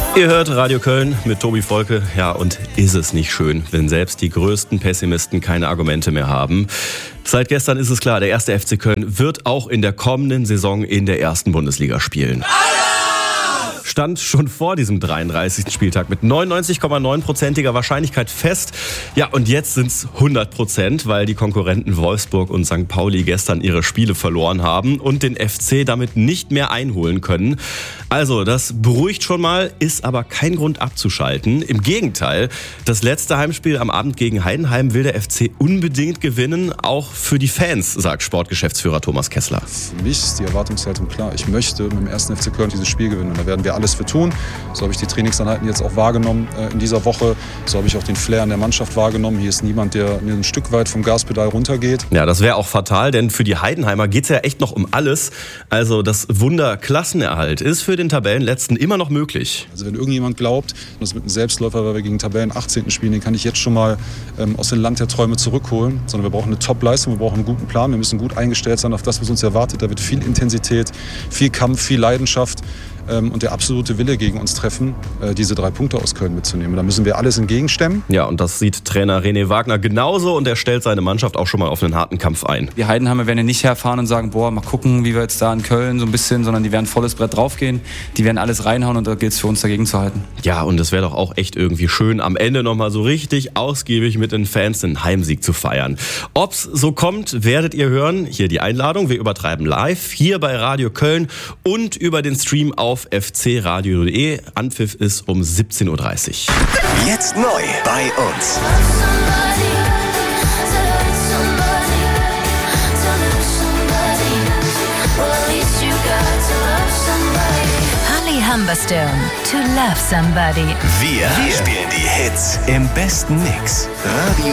Ihr hört Radio Köln mit Tobi Volke. Ja, und ist es nicht schön, wenn selbst die größten Pessimisten keine Argumente mehr haben? Seit gestern ist es klar, der 1. FC Köln wird auch in der kommenden Saison in der ersten Bundesliga spielen. Stand schon vor diesem 33. Spieltag mit 99,9%iger Wahrscheinlichkeit fest. Ja, und jetzt sind es 100%, weil die Konkurrenten Wolfsburg und St. Pauli gestern ihre Spiele verloren haben und den FC damit nicht mehr einholen können. Also, das beruhigt schon mal, ist aber kein Grund abzuschalten. Im Gegenteil, das letzte Heimspiel am Abend gegen Heidenheim will der FC unbedingt gewinnen, auch für die Fans, sagt Sportgeschäftsführer Thomas Kessler. Für mich ist die Erwartungshaltung klar. Ich möchte mit dem 1. FC Köln dieses Spiel gewinnen. Und da werden wir alles für tun. So habe ich die Trainingseinheiten jetzt auch wahrgenommen in dieser Woche. So habe ich auch den Flair in der Mannschaft wahrgenommen. Hier ist niemand, der ein Stück weit vom Gaspedal runtergeht. Ja, das wäre auch fatal, denn für die Heidenheimer geht es ja echt noch um alles. Also das Wunder Klassenerhalt ist für den Tabellenletzten immer noch möglich. Also wenn irgendjemand glaubt, das wird ein Selbstläufer, weil wir gegen Tabellen 18. spielen, den kann ich jetzt schon mal aus dem Land der Träume zurückholen. Sondern wir brauchen eine Top-Leistung, wir brauchen einen guten Plan. Wir müssen gut eingestellt sein auf das, was uns erwartet. Da wird viel Intensität, viel Kampf, viel Leidenschaft und der absolute Wille gegen uns treffen, diese 3 Punkte aus Köln mitzunehmen. Da müssen wir alles entgegenstemmen. Ja, und das sieht Trainer René Wagner genauso und er stellt seine Mannschaft auch schon mal auf einen harten Kampf ein. Die Heidenheimer werden ja nicht herfahren und sagen, mal gucken, wie wir jetzt da in Köln so ein bisschen, sondern die werden volles Brett draufgehen, die werden alles reinhauen und da gilt es für uns dagegen zu halten. Ja, und es wäre doch auch echt irgendwie schön, am Ende nochmal so richtig ausgiebig mit den Fans den Heimsieg zu feiern. Ob's so kommt, werdet ihr hören. Hier die Einladung, wir übertreiben live, hier bei Radio Köln und über den Stream auf fcradio.de. Anpfiff ist um 17.30 Uhr. Jetzt neu bei uns. Holly Humberstone, To Love Somebody. Wir spielen die Hits im besten Mix. Radio